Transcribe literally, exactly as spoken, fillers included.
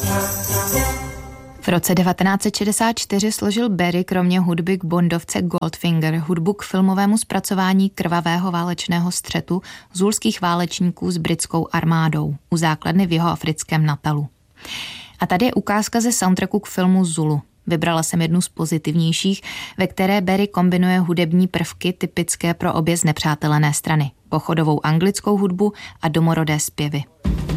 V roce devatenáct set šedesát čtyři složil Berry kromě hudby k bondovce Goldfinger hudbu k filmovému zpracování krvavého válečného střetu zulských válečníků s britskou armádou u základny v jihoafrickém Natalu. A tady je ukázka ze soundtracku k filmu Zulu. Vybrala jsem jednu z pozitivnějších, ve které Berry kombinuje hudební prvky typické pro obě znepřátelené strany, pochodovou anglickou hudbu a domorodé zpěvy.